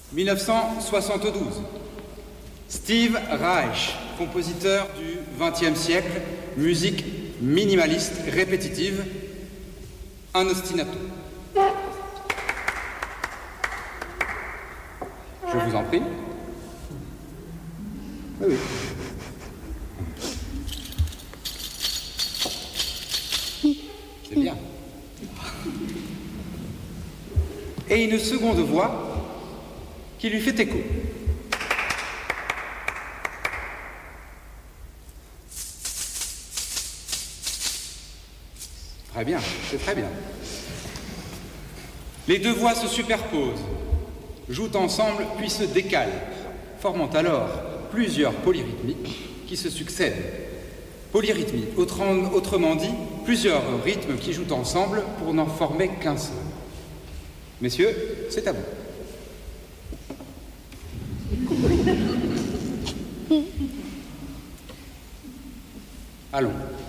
1972. Steve Reich, compositeur du XXe siècle, musique minimaliste, répétitive, un ostinato. Je vous en prie. Oui, oui. C'est bien. Et une seconde voix qui lui fait écho. Très bien, c'est très bien. Les deux voix se superposent, jouent ensemble puis se décalent, formant alors plusieurs polyrythmiques qui se succèdent. Polyrythmie, autrement dit, plusieurs rythmes qui jouent ensemble pour n'en former qu'un seul. Messieurs, c'est à vous. Allons.